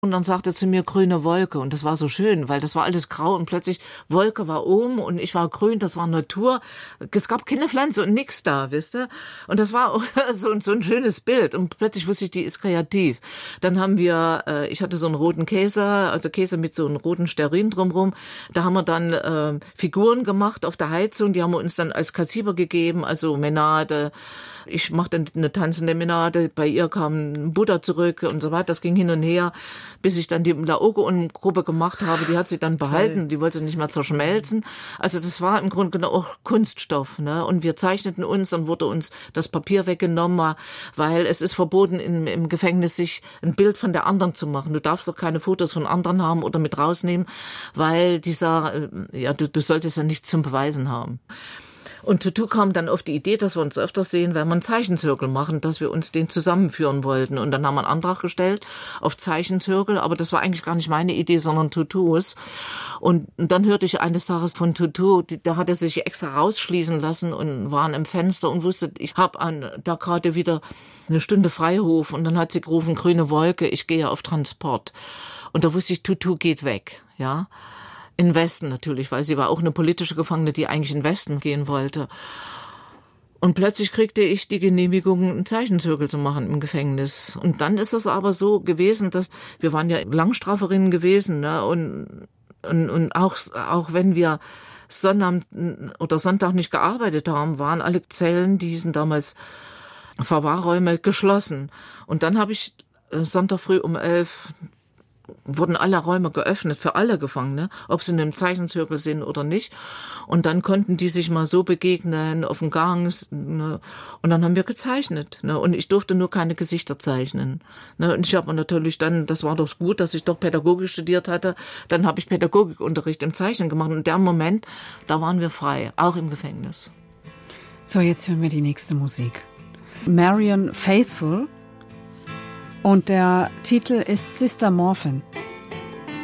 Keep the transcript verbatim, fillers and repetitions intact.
Und dann sagte er zu mir grüne Wolke und das war so schön, weil das war alles grau und plötzlich Wolke war oben und ich war grün, das war Natur. Es gab keine Pflanze und nix da, wisst ihr? Und das war so, so ein schönes Bild und plötzlich wusste ich, die ist kreativ. Dann haben wir, äh, ich hatte so einen roten Käse, also Käse mit so einem roten Stearin drumherum. Da haben wir dann äh, Figuren gemacht auf der Heizung, die haben wir uns dann als Kassiber gegeben, also Menade. Ich machte eine tanzende Menade, bei ihr kam Buddha zurück und so weiter. Das ging hin und her, bis ich dann die Laocoon-Gruppe gemacht habe. Die hat sie dann behalten, Toll. Die wollte sie nicht mehr zerschmelzen. Also das war im Grunde genommen auch Kunststoff, ne? Und wir zeichneten uns, dann wurde uns das Papier weggenommen, weil es ist verboten, im, im Gefängnis sich ein Bild von der anderen zu machen. Du darfst doch keine Fotos von anderen haben oder mit rausnehmen, weil dieser, ja, du, du solltest ja nichts zum Beweisen haben. Und Tutu kam dann auf die Idee, dass wir uns öfters sehen, wenn wir einen Zeichenzirkel machen, dass wir uns den zusammenführen wollten. Und dann haben wir einen Antrag gestellt auf Zeichenzirkel, aber das war eigentlich gar nicht meine Idee, sondern Tutus. Und dann hörte ich eines Tages von Tutu, da hat er sich extra rausschließen lassen und waren im Fenster und wusste, ich habe da gerade wieder eine Stunde Freihof. Und dann hat sie gerufen, grüne Wolke, ich gehe auf Transport. Und da wusste ich, Tutu geht weg, ja. In den Westen natürlich, weil sie war auch eine politische Gefangene, die eigentlich in den Westen gehen wollte. Und plötzlich kriegte ich die Genehmigung, einen Zeichenzirkel zu machen im Gefängnis. Und dann ist es aber so gewesen, dass wir waren ja Langstraferinnen gewesen, ne? Und, und, und auch, auch wenn wir Sonnabend oder Sonntag nicht gearbeitet haben, waren alle Zellen, die sind damals Verwahrräume geschlossen. Und dann habe ich Sonntag früh um elf wurden alle Räume geöffnet für alle Gefangene, ob sie in einem Zeichenzirkel sind oder nicht. Und dann konnten die sich mal so begegnen auf dem Gang. Ne? Und dann haben wir gezeichnet. Ne? Und ich durfte nur keine Gesichter zeichnen. Ne? Und ich habe natürlich dann, das war doch gut, dass ich doch Pädagogik studiert hatte, dann habe ich Pädagogikunterricht im Zeichnen gemacht. Und in dem Moment, da waren wir frei, auch im Gefängnis. So, jetzt hören wir die nächste Musik. Marianne Faithfull. Und der Titel ist Sister Morphin.